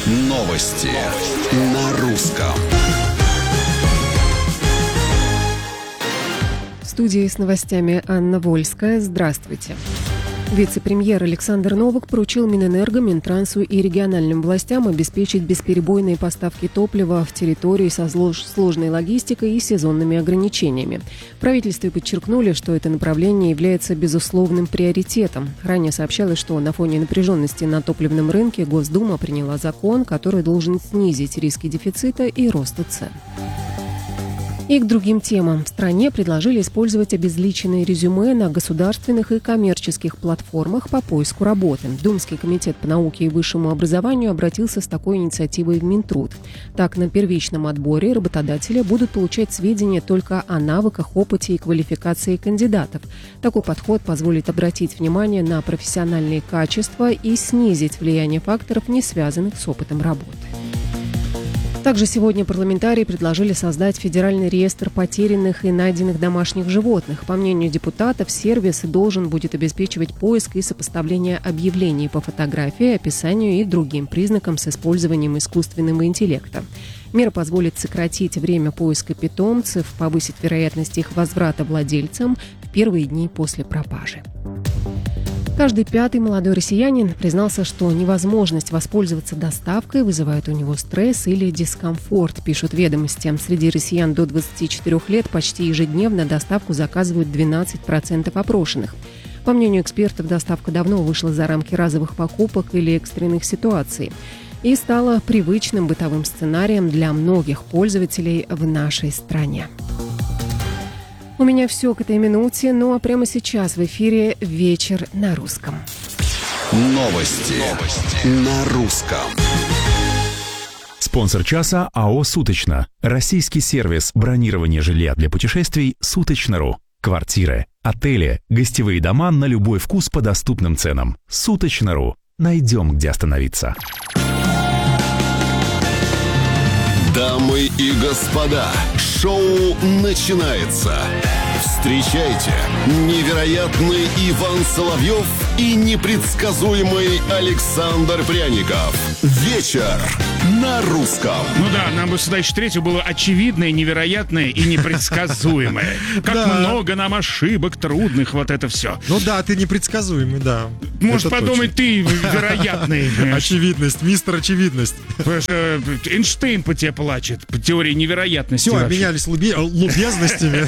Новости на русском. В студии с новостями Анна Вольская. Здравствуйте. Вице-премьер Александр Новак поручил Минэнерго, Минтрансу и региональным властям обеспечить бесперебойные поставки топлива в территории со сложной логистикой и сезонными ограничениями. В правительстве подчеркнули, что это направление является безусловным приоритетом. Ранее сообщалось, что на фоне напряженности на топливном рынке Госдума приняла закон, который должен снизить риски дефицита и роста цен. И к другим темам. В стране предложили использовать обезличенные резюме на государственных и коммерческих платформах по поиску работы. Думский комитет по науке и высшему образованию обратился с такой инициативой в Минтруд. Так, на первичном отборе работодатели будут получать сведения только о навыках, опыте и квалификации кандидатов. Такой подход позволит обратить внимание на профессиональные качества и снизить влияние факторов, не связанных с опытом работы. Также сегодня парламентарии предложили создать федеральный реестр потерянных и найденных домашних животных. По мнению депутатов, сервис должен будет обеспечивать поиск и сопоставление объявлений по фотографии, описанию и другим признакам с использованием искусственного интеллекта. Мера позволит сократить время поиска питомцев, повысить вероятность их возврата владельцам в первые дни после пропажи. Каждый пятый молодой россиянин признался, что невозможность воспользоваться доставкой вызывает у него стресс или дискомфорт, пишут «Ведомости». Среди россиян до 24 лет почти ежедневно доставку заказывают 12% опрошенных. По мнению экспертов, доставка давно вышла за рамки разовых покупок или экстренных ситуаций и стала привычным бытовым сценарием для многих пользователей в нашей стране. У меня все к этой минуте, ну а прямо сейчас в эфире «Вечер на русском». Новости на русском. Спонсор часа АО «Суточно». Российский сервис бронирования жилья для путешествий «Суточно.ру». Квартиры, отели, гостевые дома на любой вкус по доступным ценам. «Суточно.ру». Найдем, где остановиться. Дамы и господа, шоу начинается. Встречайте, невероятный Иван Соловьев и непредсказуемый Александр Пряников. Вечер на русском. Ну да, нам бы сюда еще третье было очевидное, невероятное и непредсказуемое. Как много нам ошибок трудных, вот это все. Ну да, ты непредсказуемый, да. Может подумать, ты вероятный. Очевидность, мистер очевидность. Эйнштейн по тебе плачет, по теории невероятности. Все, обменялись любезностями.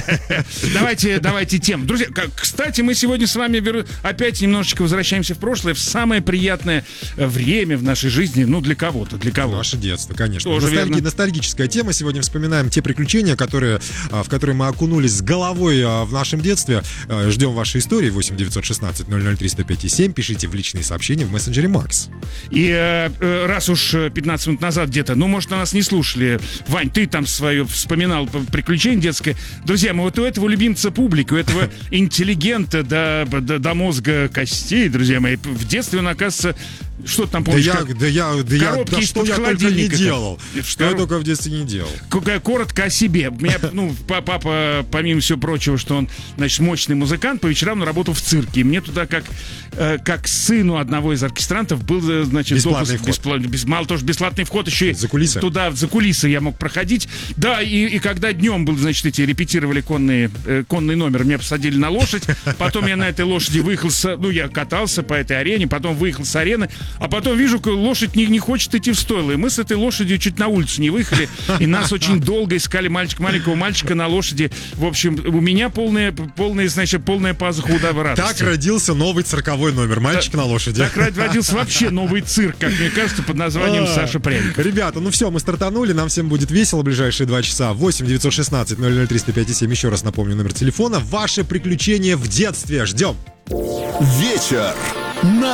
Давайте тем. Друзья, кстати, мы сегодня с вами опять немножечко возвращаемся в прошлое, в самое приятное время в нашей жизни. Ну, для кого-то, для кого. Наше детство, конечно. Ностальгическая тема. Сегодня вспоминаем те приключения, в которые мы окунулись с головой в нашем детстве. Ждем ваши истории. 8 916 003 105 7. Пишите в личные сообщения в мессенджере Макс. И раз уж 15 минут назад где-то, ну, может, нас не слушали. Вань, ты там свое вспоминал приключение детское. Друзья, мы вот у этого любимца публики, у этого интеллигента до мозга костей, друзья мои, в детстве он, оказывается, что там, помнишь, что я только не делал. Что я только в детстве не делал. Коротко о себе. У меня, папа, помимо всего прочего, что он, значит, мощный музыкант, по вечерам он работал в цирке. И мне туда, как сыну одного из оркестрантов, был, значит, бесплатный вход. Мало того, что бесплатный вход, еще и за кулисы. Туда, за кулисы я мог проходить. Да, и когда днем был, значит, репетировали конный номер, меня посадили на лошадь, потом я на этой лошади выехал, я катался по этой арене, потом выехал с арены, а потом вижу, лошадь не хочет идти в стойло, и мы с этой лошадью чуть на улицу не выехали, и нас очень долго искали маленького мальчика на лошади. В общем, у меня полная пазуха удава радости. Так родился новый цирковой номер, мальчик на лошади. Так родился вообще новый цирк, как мне кажется, под названием Саша Пряников. Ребята, ну все, мы стартанули, нам всем будет весело в ближайшие 2 часа. 8 916 003 105 7. Еще раз напомню номер телефона. Ваши приключения в детстве. Ждем. Вечер на